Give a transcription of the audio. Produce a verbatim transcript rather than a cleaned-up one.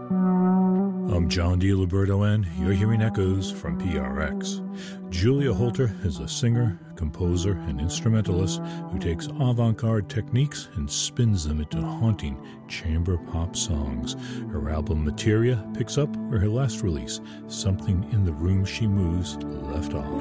I'm John DiLiberto, and you're hearing echoes from P R X. Julia Holter is a singer, composer, and instrumentalist who takes avant-garde techniques and spins them into haunting chamber pop songs. Her album Materia picks up where her last release, Something in the Room She Moves, left off.